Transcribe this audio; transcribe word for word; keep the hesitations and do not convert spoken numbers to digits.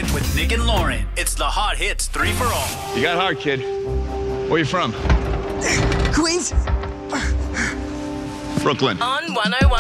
Hit with Nick and Lauren. It's the Hot Hits three for all. You got hard, kid. Where you from? Queens. Brooklyn. On one oh one